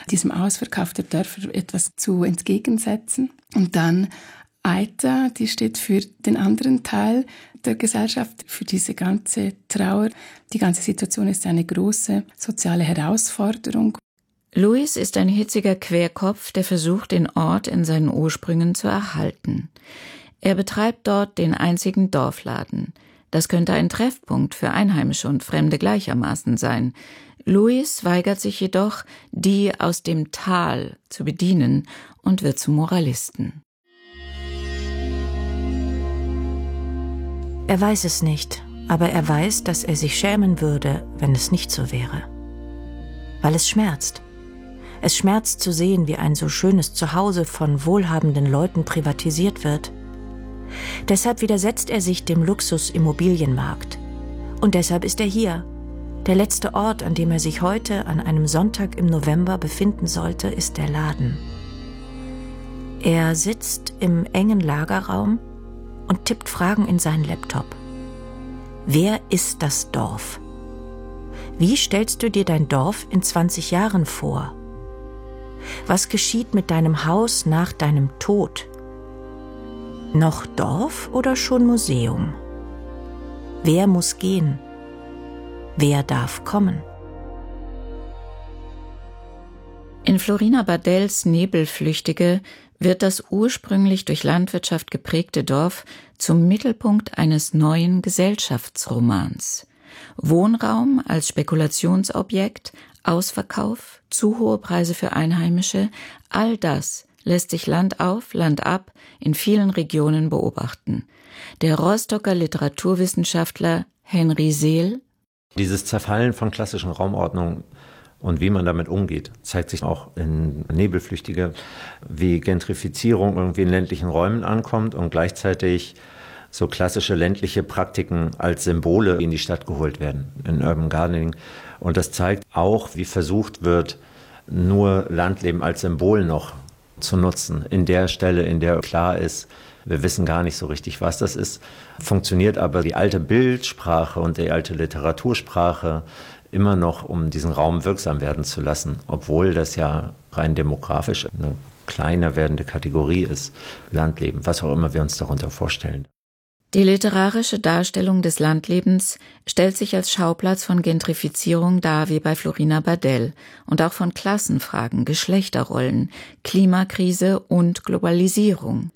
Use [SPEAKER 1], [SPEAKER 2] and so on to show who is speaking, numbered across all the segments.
[SPEAKER 1] diesem Ausverkauf der Dörfer etwas zu entgegensetzen. Und dann Aita, die steht für den anderen Teil der Gesellschaft, für diese ganze Trauer. Die ganze Situation ist eine große soziale Herausforderung.
[SPEAKER 2] Luis ist ein hitziger Querkopf, der versucht, den Ort in seinen Ursprüngen zu erhalten. Er betreibt dort den einzigen Dorfladen. Das könnte ein Treffpunkt für Einheimische und Fremde gleichermaßen sein. Luis weigert sich jedoch, die aus dem Tal zu bedienen und wird zum Moralisten.
[SPEAKER 3] Er weiß es nicht, aber er weiß, dass er sich schämen würde, wenn es nicht so wäre. Weil es schmerzt. Es schmerzt zu sehen, wie ein so schönes Zuhause von wohlhabenden Leuten privatisiert wird. Deshalb widersetzt er sich dem Luxus-Immobilienmarkt. Und deshalb ist er hier. Der letzte Ort, an dem er sich heute, an einem Sonntag im November, befinden sollte, ist der Laden. Er sitzt im engen Lagerraum und tippt Fragen in seinen Laptop. Wer ist das Dorf? Wie stellst du dir dein Dorf in 20 Jahren vor? Was geschieht mit deinem Haus nach deinem Tod? Noch Dorf oder schon Museum? Wer muss gehen? Wer darf kommen?
[SPEAKER 2] In Florina Bardells Nebelflüchtige wird das ursprünglich durch Landwirtschaft geprägte Dorf zum Mittelpunkt eines neuen Gesellschaftsromans. Wohnraum als Spekulationsobjekt, Ausverkauf, zu hohe Preise für Einheimische, all das lässt sich Land auf, Land ab in vielen Regionen beobachten. Der Rostocker Literaturwissenschaftler Henry Seel:
[SPEAKER 4] Dieses Zerfallen von klassischen Raumordnungen und wie man damit umgeht, zeigt sich auch in Nebelflüchtige, wie Gentrifizierung irgendwie in ländlichen Räumen ankommt und gleichzeitig so klassische ländliche Praktiken als Symbole in die Stadt geholt werden, in Urban Gardening. Und das zeigt auch, wie versucht wird, nur Landleben als Symbol noch zu nutzen. In der Stelle, in der klar ist, wir wissen gar nicht so richtig, was das ist, funktioniert aber die alte Bildsprache und die alte Literatursprache immer noch, um diesen Raum wirksam werden zu lassen, obwohl das ja rein demografisch eine kleiner werdende Kategorie ist, Landleben, was auch immer wir uns darunter vorstellen.
[SPEAKER 2] Die literarische Darstellung des Landlebens stellt sich als Schauplatz von Gentrifizierung dar wie bei Florina Bardell und auch von Klassenfragen, Geschlechterrollen, Klimakrise und Globalisierung.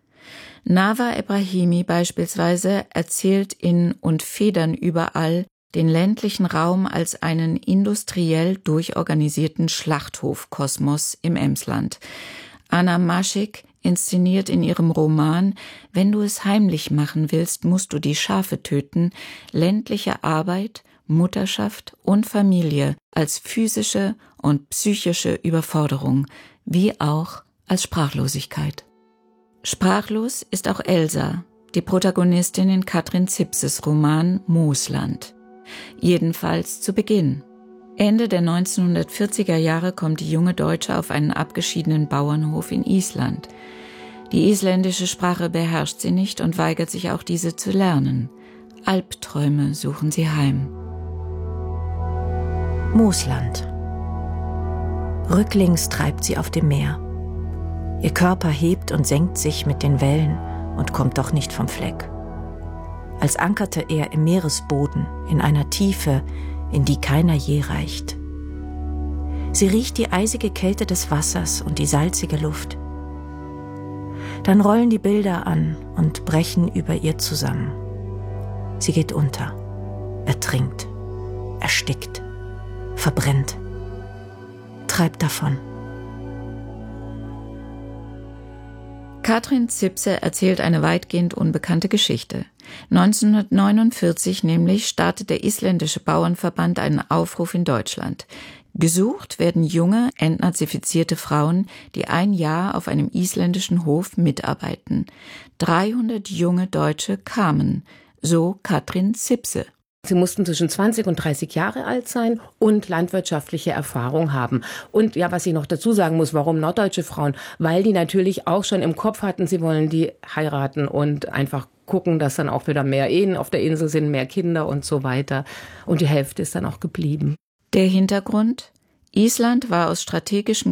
[SPEAKER 2] Nawa Ebrahimi beispielsweise erzählt in »Und Federn überall« den ländlichen Raum als einen industriell durchorganisierten Schlachthofkosmos im Emsland. Anna Maschik inszeniert in ihrem Roman »Wenn du es heimlich machen willst, musst du die Schafe töten« ländliche Arbeit, Mutterschaft und Familie als physische und psychische Überforderung, wie auch als Sprachlosigkeit. Sprachlos ist auch Elsa, die Protagonistin in Katrin Zipses Roman Moosland. Jedenfalls zu Beginn. Ende der 1940er Jahre kommt die junge Deutsche auf einen abgeschiedenen Bauernhof in Island. Die isländische Sprache beherrscht sie nicht und weigert sich auch diese zu lernen. Albträume suchen sie heim.
[SPEAKER 3] Moosland. Rücklings treibt sie auf dem Meer. Ihr Körper hebt und senkt sich mit den Wellen und kommt doch nicht vom Fleck. Als ankerte er im Meeresboden, in einer Tiefe, in die keiner je reicht. Sie riecht die eisige Kälte des Wassers und die salzige Luft. Dann rollen die Bilder an und brechen über ihr zusammen. Sie geht unter, ertrinkt, erstickt, verbrennt, treibt davon.
[SPEAKER 2] Katrin Zipse erzählt eine weitgehend unbekannte Geschichte. 1949 nämlich startet der isländische Bauernverband einen Aufruf in Deutschland. Gesucht werden junge, entnazifizierte Frauen, die ein Jahr auf einem isländischen Hof mitarbeiten. 300 junge Deutsche kamen, so Katrin Zipse.
[SPEAKER 5] Sie mussten zwischen 20 und 30 Jahre alt sein und landwirtschaftliche Erfahrung haben. Und ja, was ich noch dazu sagen muss, warum norddeutsche Frauen? Weil die natürlich auch schon im Kopf hatten, sie wollen die heiraten und einfach gucken, dass dann auch wieder mehr Ehen auf der Insel sind, mehr Kinder und so weiter. Und die Hälfte ist dann auch geblieben.
[SPEAKER 2] Der Hintergrund? Island war aus strategischen